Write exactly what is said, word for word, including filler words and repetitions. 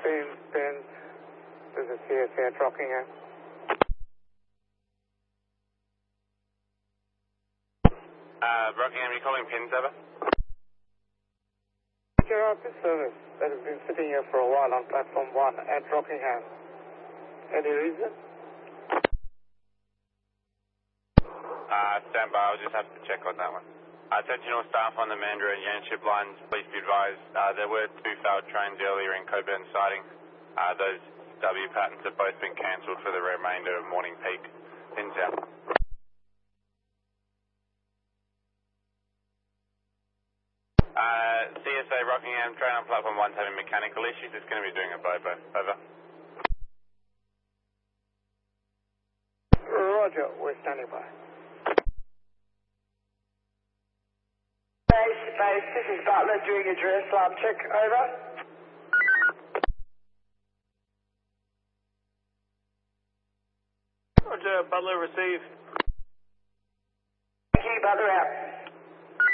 Ben, Ben, this is C S A at Rockingham. Uh, Rockingham, you calling pins over? Your office service that has been sitting here for a while on platform one at Rockingham. Any reason? Uh, stand by, I'll just have to check on that one. Attention all staff on the Mandurah and Yanship lines, please be advised, uh, there were two failed trains earlier in Coburn siding. Uh, those W patterns have both been cancelled for the remainder of morning peak. Pins out. Uh, C S A Rockingham, train on platform one's having mechanical issues, it's going to be doing a bobo. Over. Roger, we're standing by. Base, base, this is Butler doing address alarm check, over. Roger, Butler, receive. Thank you, Butler out.